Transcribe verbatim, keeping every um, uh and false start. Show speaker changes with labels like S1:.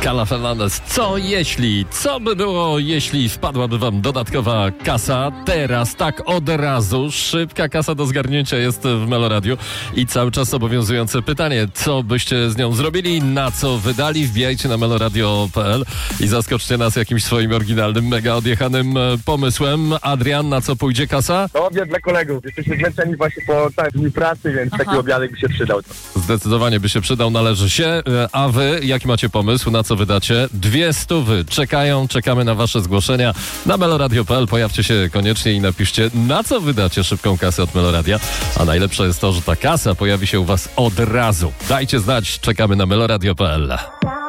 S1: Carla Fernandez. Co jeśli? Co by było, jeśli wpadłaby wam dodatkowa kasa? Teraz, tak od razu. Szybka kasa do zgarnięcia jest w Meloradiu i cały czas obowiązujące pytanie. Co byście z nią zrobili? Na co wydali? Wbijajcie na meloradio kropka p l i zaskoczcie nas jakimś swoim oryginalnym, mega odjechanym pomysłem. Adrian, na co pójdzie kasa?
S2: To obiad dla kolegów. Jesteśmy zmęczeni właśnie po całym dniu pracy, więc Aha. taki obiadek by się przydał.
S1: Zdecydowanie by się przydał, należy się. A wy, jaki macie pomysł? Na co wydacie? Dwie stówy czekają, czekamy na wasze zgłoszenia na meloradio kropka p l. Pojawcie się koniecznie i napiszcie, na co wydacie szybką kasę od Meloradia. A najlepsze jest to, że ta kasa pojawi się u was od razu. Dajcie znać, czekamy na meloradio kropka p l.